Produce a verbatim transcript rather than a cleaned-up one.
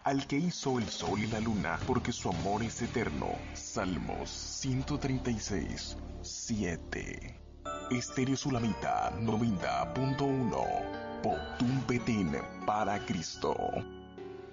al que hizo el sol y la luna, porque su amor es eterno. Salmos ciento treinta y seis, siete. Estéreo Sulamita noventa punto uno. Potumpetín para Cristo.